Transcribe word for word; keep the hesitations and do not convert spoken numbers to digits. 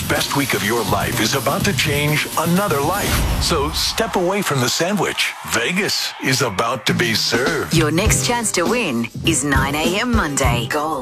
best week of your life is about to change another life. So step away from the sandwich. Vegas is about to be served. Your next chance to win is nine a.m. Monday. Gold.